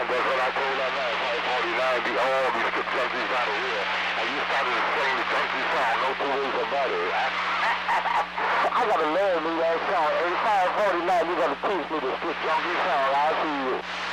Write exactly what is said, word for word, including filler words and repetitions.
That's what I told that man, five forty-nine, be all these countries out of here. And you started to sing the country song, no two ways about it. I gotta learn me that song. In five forty-nine, you gotta teach me the country song. I'll see you.